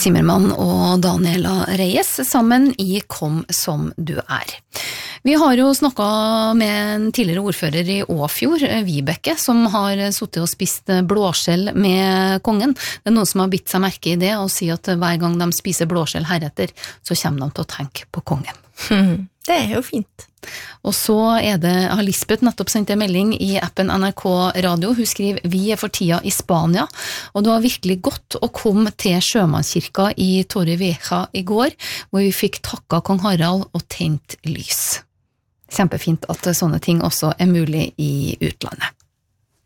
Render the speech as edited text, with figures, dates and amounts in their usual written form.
Zimmermann og Daniela Reyes sammen i Kom som du er. Vi har jo snakket med en tidligere ordfører i Åfjord, Vibeke, som har suttet og spist blåskjell med kongen. Det noen som har bitt seg merke i det og sier at hver gang de spiser blåskjell heretter, så kommer de til å tenke på kongen. Det jo fint. Og så har Lisbeth nettopp sendt en melding i appen NRK Radio. Hun skriver, vi for tida i Spania, og det var virkelig godt å komme til Sjømannskirka i Torrevieja i går, hvor vi fikk takka kong Harald og tent lys. Kjempefint at sånne ting også mulig i utlandet.